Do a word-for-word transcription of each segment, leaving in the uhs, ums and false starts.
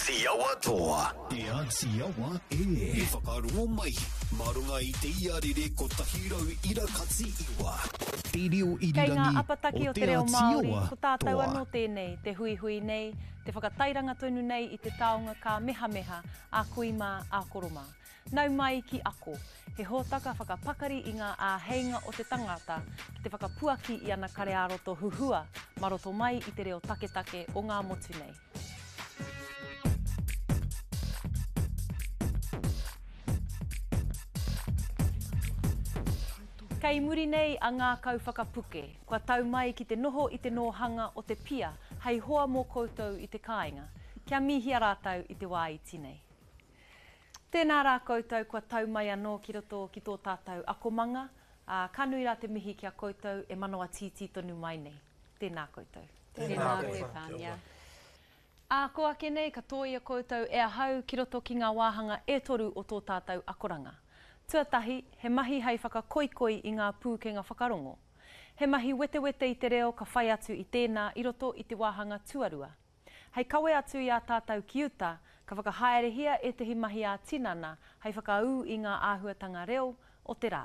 Te awa toa. Te ati awa e. E whakarongo mai. Marunga i te iarire ko tahirau ira katsi iwa. Te reo irirangi Kei ngā apataki o te reo Māori, ko tātou toa. anō tēnei, te hui hui nei, te whakatairanga tonu nei i te taonga ka meha meha, a kui mā, a koroma. Nau mai ki ako, he hōtaka whakapakari i ngā āheinga o te tangata, ki te whakapuaki i ana kare aroto huhua, maroto mai i te reo taketake o ngā motu nei. Kei muri nei a ngā kau whakapuke, kua tau mai ki te noho i te nohanga o te pia, hei hoa mō koutou i te kāinga, kia mihi a rātau i te wā i tinei. Tēnā rā koutou kua tau mai anō ki roto ki tō tātou akomanga, uh, ka nui rā te mihi kia koutou e manawa titi tonu mai nei. Tēnā koutou. Tēnā koe Pānia. A ko ake nei, ka tōia koutou e ahau ki roto ki ngā wāhanga e toru o tō tātou akoranga. Tuatahi, he mahi hei whakakoikoi i ngā pūkenga whakarongo. He mahi wete wete i te reo ka whai atu i tēnā i roto i te wāhanga tuarua. Hei kawe atu i a tātou ki uta, ka whakahaerehia e te hi mahi a tinana, hei whakaū i ngā āhuatanga reo o te rā.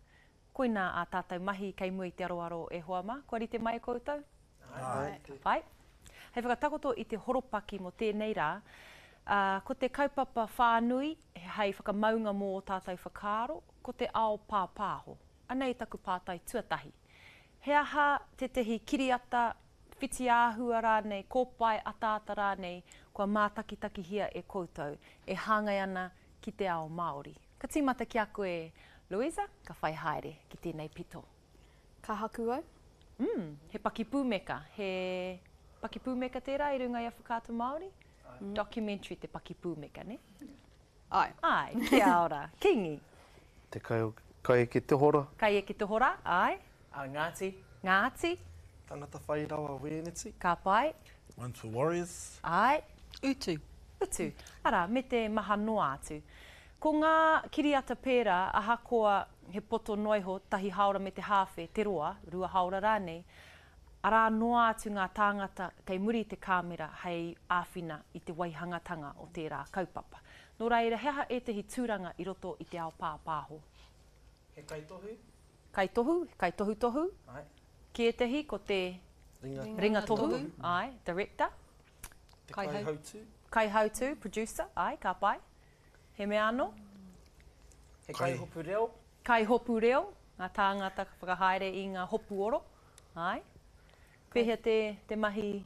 Koina a tātou mahi kei mui te aroaro e hoa mā, kua rite mai koutou? Ai. Whai. Hei whakatakoto i te horopaki mo tēnei rā, Uh, ko te kaupapa whānui, hei whakamaunga mō o tātou whakaaro, ko te ao pāpāho, anei taku pātai tuatahi. He aha te tehi kiriata, whiti āhua rānei, kōpai atāta rānei, kua mātakitaki hia e koutou, e hāngai ana ki te ao Māori. Ka tīmata ki a koe, Louisa, ka whai haere ki tēnei pito. Ka haku au? Mm, he paki pūmeka, he paki pūmeka tērā i runga i a whakāta Māori? Mm. Documentary te paki pūmeka, ne? Ai. Ai, kia ora. Kingi. Te kai, kai e ki te hora. Kai e ki te hora, ai. A Ngāti. Ngāti. Tangata whai rawa Wēneti. Ka pai. One for Warriors. Ai. Utu. Utu. Ara, me te maha noa atu. Ko ngā kiriata pērā, ahakoa he poto noiho, tahi haora me te hawhe, te roa, rua haora rānei, ara noa atu ngā tāngata kei muri te kāmera hei āwhina i te waihangatanga o tērā kaupapa. Nō reira, heha e tehi tūranga i roto i te ao pāpāho. He kaitohu. Kaitohu, kai tohu tohu. Ai. Ki e tehi ko te Ringa. ringa tohu. Ai, director. Te Kai kai hau. hautu. Kai hautu, producer. Ai, ka pai. He mea anō. He Kai. kai hopu reo. Kai hopu reo, ngā tāngata whakahaere i ngā hopu oro. Ai. Pehea te, te mahi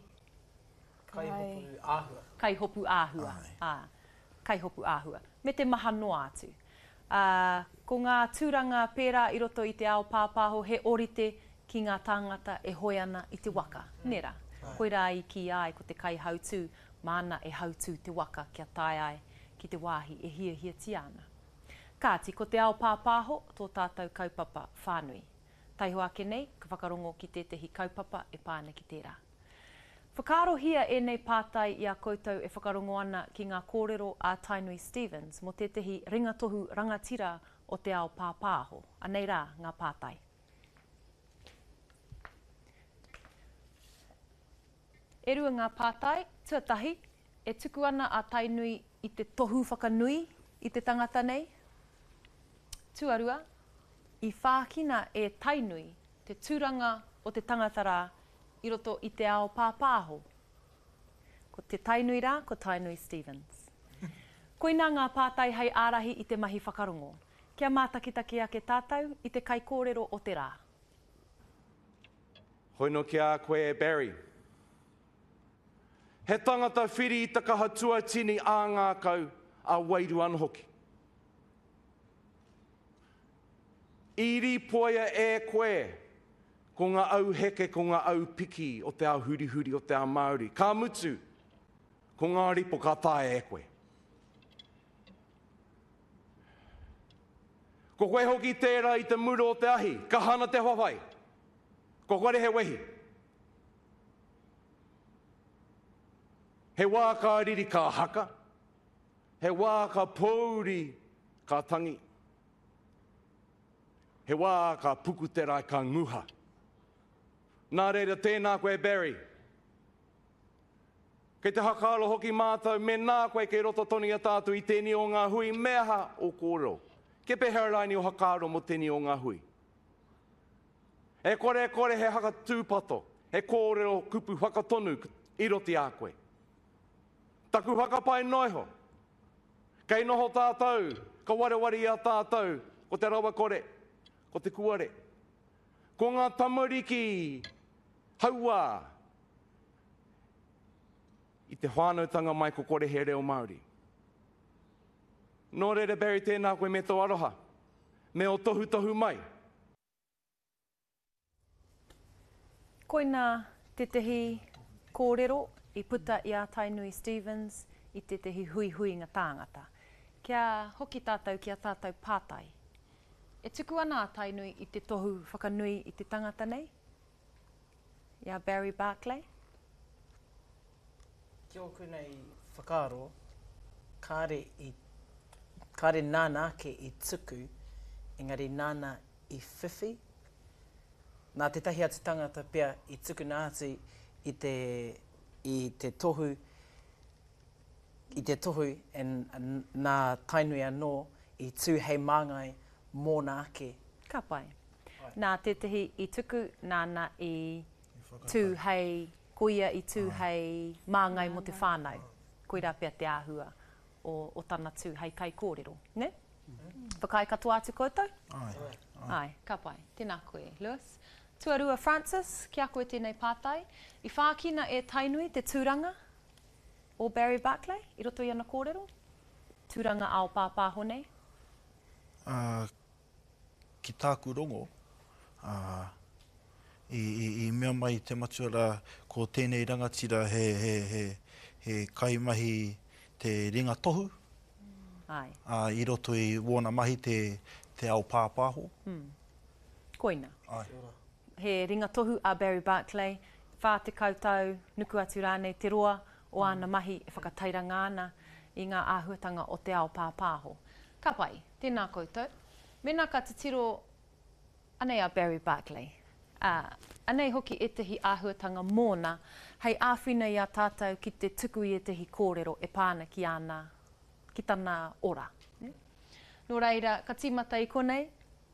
Kai Kai. hopu āhua. kai hopu āhua. Ah, kai hopu āhua. Me te maha noa atu. Uh, ko ngā tūranga pērā i roto i te ao pāpāho, he orite ki ngā tāngata e hoi ana i te waka. Mm. Nera, koirā i ki ai ko te kai hautu, mana e hautu te waka kia tai ai ki te wāhi e hia hia ti ana. Kāti, ko te ao pāpāho, tō tātou kaupapa whānui. Taiho ake nei, ka whakarongo ki te tehi kaupapa e pāna ki tērā. Whakaarohia e nei pātai i a koutou e whakarongo ana ki ngā kōrero a Tainui Stevens mo te tehi ringatohu rangatira o te ao pāpāho. Anei rā, ngā pātai. E rua ngā pātai, tuatahi, e tuku ana a Tainui i te tohu whakanui i te tangata nei. Tuarua, i whākina e Tainui te tūranga o te tangata rā i roto i te ao pāpāho. Ko te Tainui rā, ko Tainui Stevens. Koina ngā pātai hei ārahi i te mahi whakarongo. Kia mātakitaki ake tātou i te kai kōrero o te rā. Hoino ki a koe e Barry. He tangata whiri i takaha tuatini a ngā kau a Wairu Anhoki. Iri poia e koe, ko ngā au heke, ko ngā au piki o te ao huri huri o te ao Māori. Ka mutu, ko ngā ripo ka tae e koe. Ko koe hoki tērā i te muro o te ahi, ka hana te whawhai. Ko kore he wehi. He wā ka riri ka haka, he wā ka pōuri ka tangi. He wā ka pukutera ka nguha. Nā reira tēnā koe Barry. Kei te hakaalo hoki mātou, me nā koe kei roto toni a tātou i tēni o ngā hui, meha o kōrero. Ke pe hairline o hakaaro mo tēni o ngā hui. E kore e kore he haka tūpato, he kōrero kupu whakatonu i roti a koe. Taku whakapai noiho. Kei noho tātou, ka wareware i a tātou, ko te rawa kore, ko te kuare. Ko ngā tamariki, haua, i te whānautanga mai ko kore he reo Māori. Nō reira Barry tēnā koe me tō aroha, me o tohu tohu mai. Koina te tehi kōrero i puta i a Tainui Stevens i te tehi hui hui ngā tāngata. Kia hoki tātou ki a tātou pātai. E tuku ana a Tainui i te tohu whakanui i te tangata nei? Ia Barry Barclay? Kia oku nei whakaaro, kāre, i, kāre nāna ke i tuku, engari nāna i whiwhi. Nā te tahi atu tangata pia i tuku nātu i te, i te tohu, i te tohu, en, nā Tainui anō i tū hei māngai mō nā ake. Ka pai. Nā te tehi i tuku nāna i tū hei koia i tū hei māngai mo te whānau. Koira pia te āhua o, o tana tū hei kai kōrero. Ne? Whakai katoa atu koutou? Ai. Ai, ka pai. Tēnā koe, Lewis. Tuarua Francis, kia koe tēnei pātai. I whākina e Tainui te tūranga o Barry Barclay, i roto i ana kōrero. Tūranga ao pāpāho nei. Uh, ki tāku rongo, uh, i, i, i mea mai te matura ko tēnei rangatira he, he, he, he kaimahi te ringa tohu. Ai. Uh, I roto i wōna mahi te, te ao pāpāho. Hmm. Koina. Ai. He ringa tohu a Barry Barclay, whā te kautau, nuku atu rānei te roa o ana mahi e whakatairanga ana i ngā āhuatanga o te ao pāpāho. Ka pai, tēnā koutou. Mena ka te tiro anei a Barry Barclay. Uh, anei hoki e tehi āhuatanga mōna, hei āwhina i a tātou ki te tuku i e tehi kōrero e pāna ki ana, ki tana ora. Mm? Nō reira, ka tīmata i konei,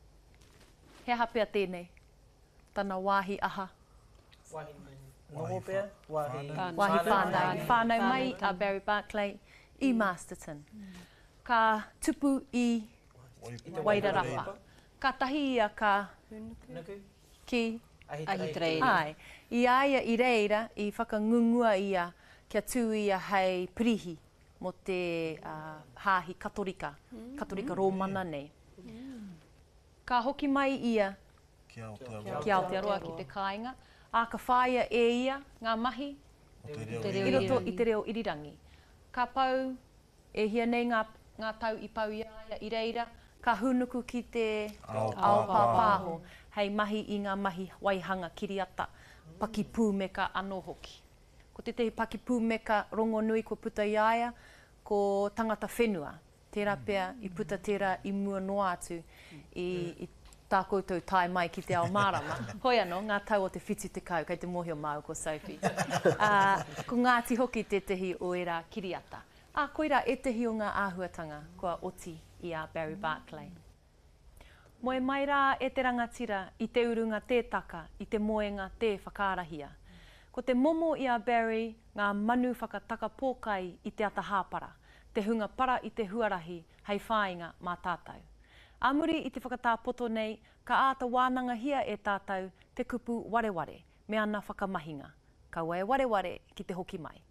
he hapea tēnei, tana wāhi aha. Wāhi noho pia? Wāhi Wāhi whānau. Whānau mai a Barry Barclay i Masterton. Ka tupu i Wairarapa. Ka tahi ia ka nuku? ki Ahitereiria. ai. I aia i reira i whakangungua ia kia tū ia hei pirihi mo te uh, hāhi katorika, mm. katorika Rōmana nei. Mm. Ka hoki mai ia Ki Aotearoa. ki Aotearoa ki te kāinga. A ka whāia e ia ngā mahi O te reo Te i reo roto i te reo irirangi. Ka pau e hia nei ngā, ngā tau i pau i aia i reira, ka hunuku ki te Ao ao pāpāho. Hei mahi i ngā mahi waihanga kiriata, paki pūmeka anō hoki. Ko te tehi paki pūmeka rongo nui ko puta i aia, ko tangata whenua. Tērā pia i puta tērā i mua noa atu i, i tā koutou tai mai ki te ao marama. Hoi anō, ngā tau o te whiti te kau, kei te mohio mau ko Sophie. uh, ko Ngāti hoki te tehi o era kiriata. A koira e tehi o ngā āhuatanga kua oti i a Barry Barclay. Moe mai rā e te rangatira i te urunga te taka, i te moenga te whakaarahia. Ko te momo i a Barry, ngā manu whakataka pōkai i te ata hāpara, te hunga para i te huarahi, hei whāinga mā tātou. Amuri i te whakatāpoto nei, ka āta wānanga hia e tātou te kupu wareware, me ana whakamahinga. Kaua e wareware ki te hoki mai.